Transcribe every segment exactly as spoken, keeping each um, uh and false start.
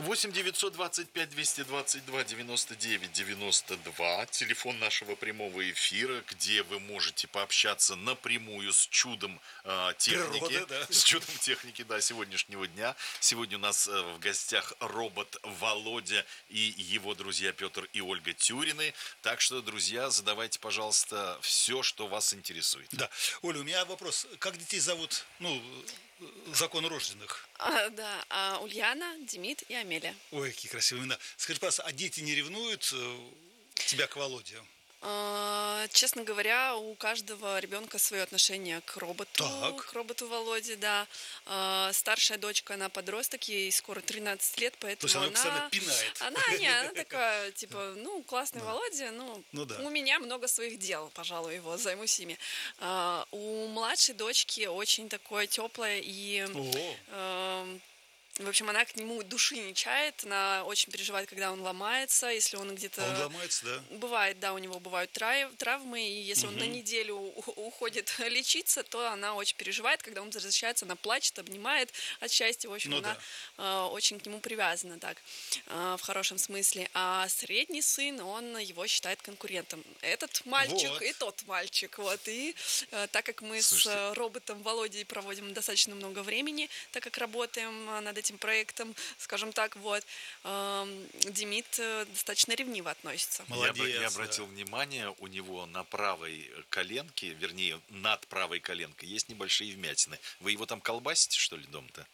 восемь девятьсот двадцать пять двести двадцать два девяносто девять девяносто два. Телефон нашего прямого эфира, где вы можете пообщаться напрямую с чудом э, техники. Природа, да. С чудом техники, да, сегодняшнего дня. Сегодня у нас э, в гостях робот Володя и его друзья Петр и Ольга Тюрины. Так что, друзья, задавайте, пожалуйста, все, что вас интересует. Да. Оля, у меня вопрос. Как детей зовут? Ну, закон рожденных. А, да, а Ульяна, Демид и Амелия. Ой, какие красивые имена. Скажи, пожалуйста, а дети не ревнуют э, тебя к Володе? А, честно говоря, у каждого ребенка свое отношение к роботу, Так. к роботу Володе, да. А, старшая дочка, она подросток, ей скоро тринадцать лет, поэтому То есть она она... постоянно пинает. Она, не, она такая, типа, ну, классный да. Володя, ну, ну да. у меня много своих дел, пожалуй, его, займусь ими. А, у младшей дочки очень такое теплое и... О. В общем, она к нему души не чает, она очень переживает, когда он ломается, если он где-то... Он ломается, да? Бывает, да, у него бывают травмы, и если угу. он на неделю уходит лечиться, то она очень переживает, когда он возвращается, она плачет, обнимает от счастья, в общем, ну, она да. э, очень к нему привязана, так, э, в хорошем смысле. А средний сын, он его считает конкурентом. Этот мальчик вот. И тот мальчик, вот, и э, так как мы Слушайте. С роботом Володей проводим достаточно много времени, так как работаем над этим проектом, скажем так, вот, э, Демид достаточно ревниво относится. Молодец. Я, я обратил внимание, у него на правой коленке, вернее, над правой коленкой есть небольшие вмятины. Вы его там колбасите, что ли, дома-то?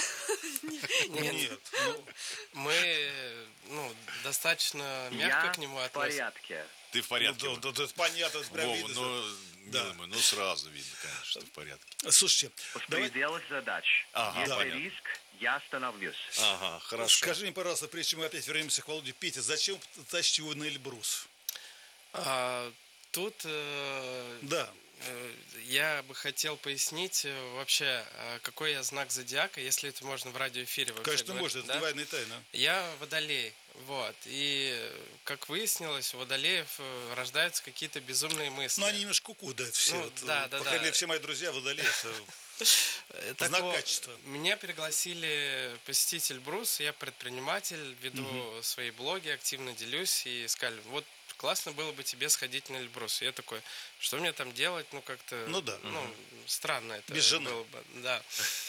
Нет. Мы, ну, достаточно мягко к нему относимся. Я в порядке. Ты в порядке? Ну, да, да, это понятно, это прям Вова, видно. Ну, да. милый мой, ну сразу видно, конечно, что в порядке. Слушайте, в пределах давай... задач. Ага, Если понятно. риск, я остановлюсь. Ага, хорошо. Скажи мне, пожалуйста, прежде чем мы опять вернемся к Володе, Петя, зачем тащить его на Эльбрус? А, тут... Э... Да. Я бы хотел пояснить вообще, какой я знак зодиака, если это можно в радиоэфире вообще Конечно, говорить, можно, это да? диванная тайна. Я водолей, вот, и, как выяснилось, у водолеев рождаются какие-то безумные мысли. Ну, они немножко куку, да, все. Ну, это, да, да, по крайней мере, да. все мои друзья водолеи, это знак вот, качества. Меня пригласили посетить Эльбрус, я предприниматель, веду угу. свои блоги, активно делюсь, и сказали, вот, классно было бы тебе сходить на Эльбрус. Я такой, что мне там делать? Ну, как-то... Ну, да. Ну, угу. странно это Без жены. было бы. Да.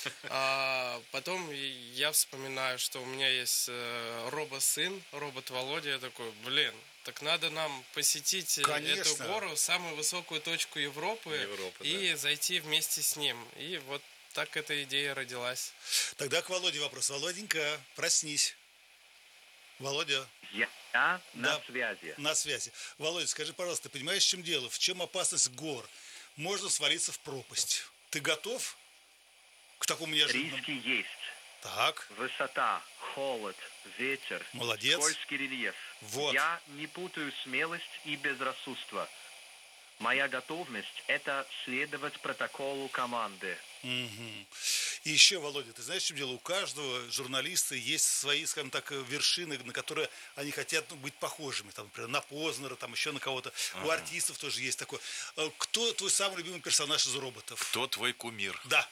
А потом я вспоминаю, что у меня есть робо-сын, робот Володя. Я такой, блин, так надо нам посетить Конечно. Эту гору, самую высокую точку Европы, Европа, и да. зайти вместе с ним. И вот так эта идея родилась. Тогда к Володе вопрос. Володенька, проснись. Володя. Я на да, связи. На связи. Володя, скажи, пожалуйста, ты понимаешь, в чем дело? В чем опасность гор? Можно свалиться в пропасть. Ты готов к такому неожиданному? Риски есть. Так. Высота, холод, ветер. Молодец. Скользкий рельеф. Вот. Я не путаю смелость и безрассудство. Моя готовность – это следовать протоколу команды. Угу. И еще, Володя, ты знаешь, в чем дело? У каждого журналиста есть свои, скажем так, вершины, на которые они хотят ну, быть похожими. Там, например, на Познера, там еще на кого-то. Ага. У артистов тоже есть такое. Кто твой самый любимый персонаж из роботов? Кто твой кумир? Да.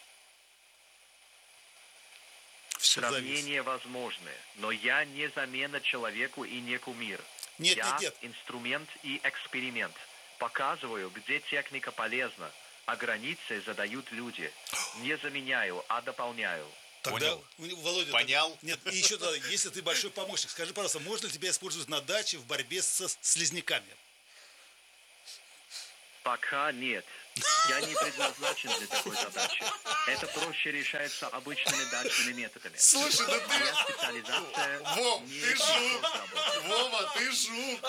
Все Сравнения зависит. Возможны, но я не замена человеку и не кумир. Нет, я нет, нет. инструмент и эксперимент. Показываю, где техника полезна, а границы задают люди. Не заменяю, а дополняю. Тогда, Понял. Володя, Понял. Так, нет, и еще тогда, если ты большой помощник, скажи, пожалуйста, можно ли тебя использовать на даче в борьбе со слизняками? Пока нет. Я не предназначен для такой задачи. Это проще решается обычными дачными методами. Слушай, да ты... Моя специализация... Вов, ты жук! Вова, ты жук!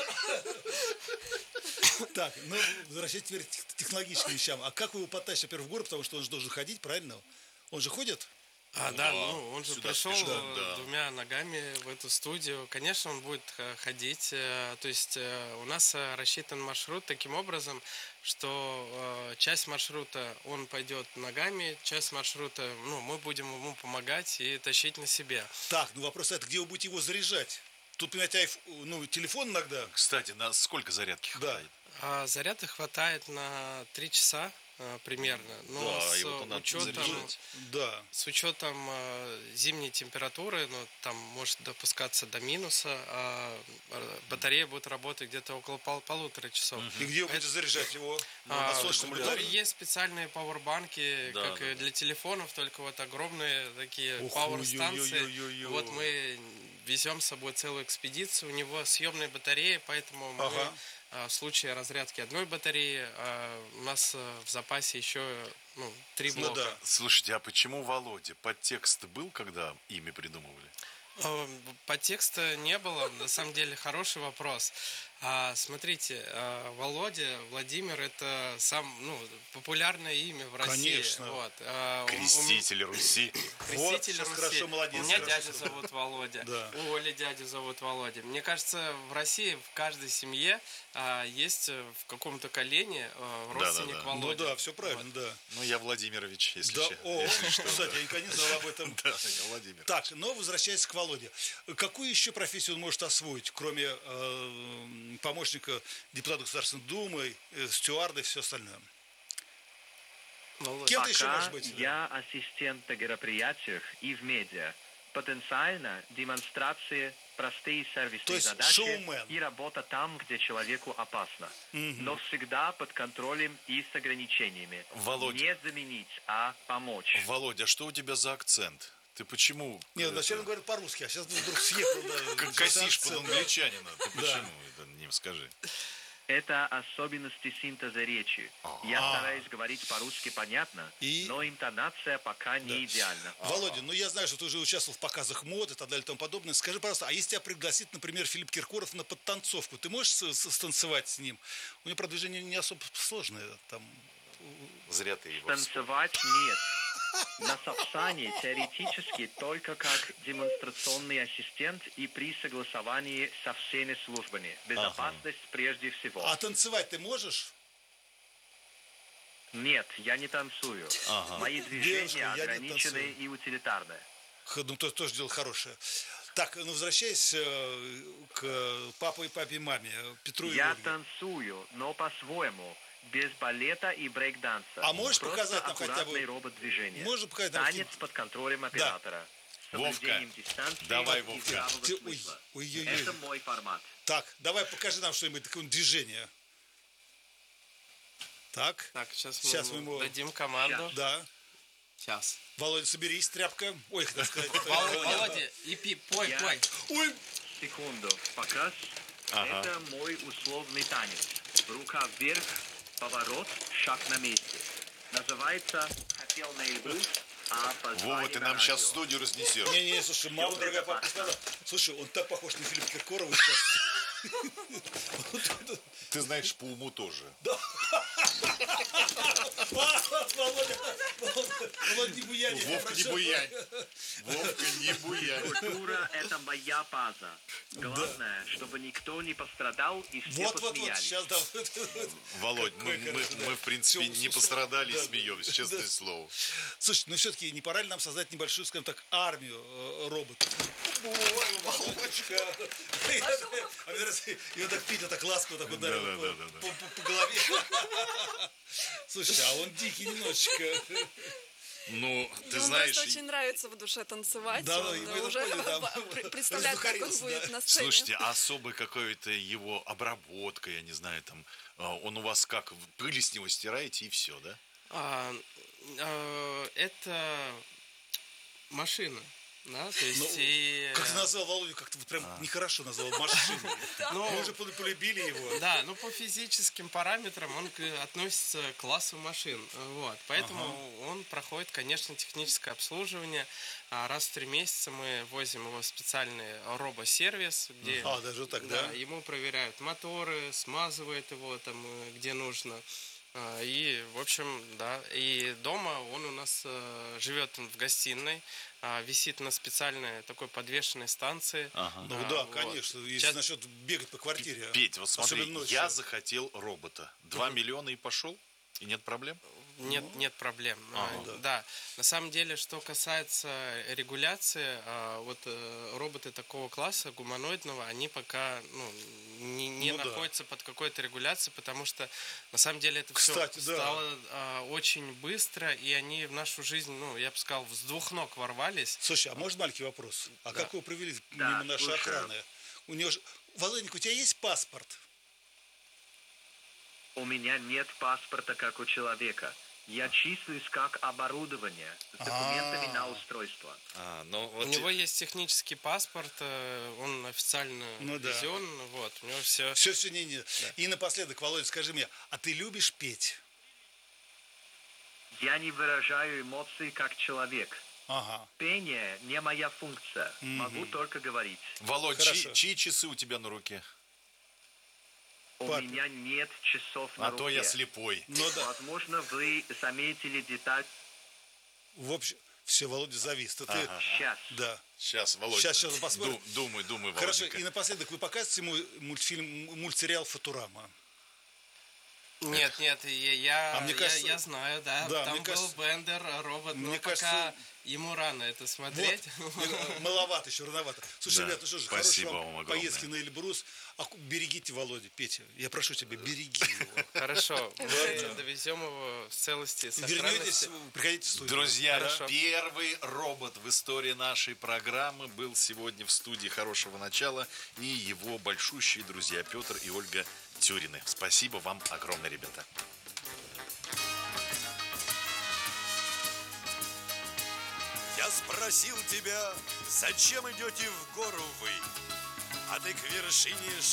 Так, ну, возвращайтесь теперь к технологическим вещам. А как вы его потащите, во-первых, в гору, потому что он же должен ходить, правильно? Он же ходит? А, да, да, ну, он же пришел да. двумя ногами в эту студию. Конечно, он будет ходить. То есть у нас рассчитан маршрут таким образом, что часть маршрута он пойдет ногами, часть маршрута, ну, мы будем ему помогать и тащить на себе. Так, ну вопрос это, где вы будете его заряжать? Тут, понимаете, айф... ну, телефон иногда. Кстати, на сколько зарядки хватает? Да. А заряда хватает на три часа. примерно. Но да, с его учетом, да. с учетом зимней температуры, ну, там может допускаться до минуса, а батарея будет работать где-то около пол, полутора часов. И где вы будете заряжать его? А, есть специальные пауэрбанки, да, как да, и для телефонов, только вот огромные такие пауэр-станции. Вот мы везем с собой целую экспедицию, у него съемные батареи, поэтому мы ага. в случае разрядки одной батареи у нас в запасе еще ну, три блока. Ну, да. Слушайте, а почему Володя? Подтекст был, когда имя придумывали? Подтекста не было, на самом деле хороший вопрос. А, смотрите, Володя, Владимир, это сам, ну, популярное имя в России. Конечно. Вот. Креститель Руси. Креститель вот, Руси. Хорошо, молодец. У меня хорошо. дядя зовут Володя. Да. У Оли дядю зовут Володя. Мне кажется, в России в каждой семье а, есть в каком-то колене а, родственник да, да, да. Володя. Ну да, все правильно, вот. Да. Ну, я Владимирович, если да. че. О, если что, кстати, да. я никогда не знал об этом. Да, я Владимир. Так, но возвращаясь к Володе. Какую еще профессию он может освоить, кроме э, помощника депутата Государственной Думы, э, стюарда и все остальное? Володя. Кем ты еще можешь быть? Я да? ассистент на мероприятиях и в медиа. Потенциально демонстрации, простые сервисные задачи шоумен. И работа там, где человеку опасно. Mm-hmm. Но всегда под контролем и с ограничениями. Володя. Не заменить, а помочь. Володя, что у тебя за акцент? Ты почему? Нет, вначале он говорит по-русски, а сейчас вдруг съехал. Да, как косишь под англичанина. Ты почему? Это не скажи. Это особенности синтеза речи. А-а-а. Я стараюсь говорить по-русски понятно, и... но интонация пока не да. идеальна. Володя, ну я знаю, что ты уже участвовал в показах мод и так далее и тому подобное. Скажи, пожалуйста, а если тебя пригласит, например, Филипп Киркоров на подтанцовку, ты можешь станцевать с ним? У него продвижение не особо сложное. Там... Зря ты его Танцевать нет. На Сапсане теоретически только как демонстрационный ассистент и при согласовании со всеми службами. Безопасность ага. прежде всего. А танцевать ты можешь? Нет, я не танцую. Ага. Мои движения Девушка, ограничены и утилитарны. Ну, то тоже дело хорошее. Так, ну возвращаясь э, к папе и папе и маме, Петру и Я Ольге. танцую, но по-своему. Без балета и брейк-данса. А можешь Просто показать нам хотя бы... робот-движение. Можешь показать нам... Танец под контролем оператора. Да. Вовка, давай, Вовка. Ты... Ой, ой, ой, ой. Это мой формат. Так, давай покажи нам что-нибудь, такое движение. Так. Так, сейчас, сейчас мы, мы ему дадим команду. Сейчас. Да. Сейчас. Володя, соберись, тряпка. Ой, хотел сказать. Володя, и пи, пой, пой. Ой. Секунду. Показ. Это мой условный танец. Рука вверх. Поворот, шаг на месте. Называется «Хотел наяву», а позвали Вова, ты нам радио. Сейчас студию разнесешь. Не-не, слушай, мама, дорогая папа, слушай, он так похож на Филиппа Киркорова сейчас. Ты знаешь, по уму тоже. Да. Володя, Володя, не буянь. Вовка, не буянь. Вовка, не буянь. Культура – это моя база. Главное, да. чтобы никто не пострадал и все вот, посмеялись. Вот, вот, вот, сейчас, да. Володь, мы, мы, да. мы, в принципе, все, не пострадали да, и смеемся, честное да. слово. Слушай, ну все-таки не пора ли нам создать небольшую, скажем так, армию э, роботов? Ой, Володечка. И он так Пита так ласково так ударил да, да, да, да, по, по, по голове. Слушай, а он дикий немножечко. Ну, ты Ему знаешь... просто очень нравится в душе танцевать. Да, он да, уже понял, да. представляет, как он будет на сцене. Слушайте, а особой какой-то его обработка, я не знаю, там, он у вас как, пыли с него стираете и все, да? А, а, это машина. Да, то есть ну, и... Как ты назвал Володю, как-то вот прям а. нехорошо назвал машину. Мы уже полюбили его. Да, ну по физическим параметрам он относится к классу машин. Вот, поэтому ага. он проходит, конечно, техническое обслуживание. Раз в три месяца мы возим его в специальный робосервис, где а, даже так, да, да? ему проверяют моторы, смазывают его там, где нужно. И, в общем, да, и дома он у нас э, живет в гостиной, э, висит на специальной такой подвешенной станции. Ага. Ну а, да, вот. Конечно, если Сейчас... насчет бегать по квартире. Петь, вот смотри, я захотел робота. Два угу. миллиона и пошел, и нет проблем? нет, ну, нет проблем. ага. да. да, на самом деле, что касается регуляции, вот роботы такого класса, гуманоидного, они пока ну, не, не ну, находятся да. под какой-то регуляцией, потому что на самом деле это Кстати, все да. стало а, очень быстро, и они в нашу жизнь, ну, я бы сказал, с двух ног ворвались. Слушай, а может маленький вопрос? А да. как его привели да, мимо нашей слушаю. охраны? У него же... Володенька, у тебя есть паспорт? У меня нет паспорта, как у человека. Я числюсь как оборудование с документами А-а-а. на устройство. А, ну, вот у него есть технический паспорт, он официально ну, ввезен, да. вот, у него все... Все, все, не, не. Да. И напоследок, Володя, скажи мне, а ты любишь петь? Я не выражаю эмоции как человек. Ага. Пение не моя функция. Mm-hmm. Могу только говорить. Володь, чьи, чьи часы у тебя на руке? У Папе. меня нет часов на а руке. А то я слепой. Ну, да. Возможно, вы заметили деталь. В общем, все, Володя завис. Ага. Ты... Сейчас. Да. Сейчас, Володя. Сейчас, сейчас посмотрим. Думай, думай, Володя. Хорошо, и напоследок вы покажете ему мультфильм, мультсериал «Футурама»? Нет, нет, я, я, а мне кажется, я, я знаю, да. да Там был кажется, Бендер, робот, мне но кажется, пока ему рано это смотреть. Вот, маловато еще, рановато. Слушай, да, ребята, ну что же, хорошей вам поездки на Эльбрус. А берегите Володю, Петя. Я прошу тебя, береги его. Хорошо, мы довезем его в целости и сохранности. Вернетесь, приходите в студию. Друзья, Хорошо. Первый робот в истории нашей программы был сегодня в студии «Хорошего начала» и его большущие друзья Петр и Ольга Тюрины. Спасибо вам огромное, ребята. Я спросил тебя, зачем идете в гору вы, а ты к вершине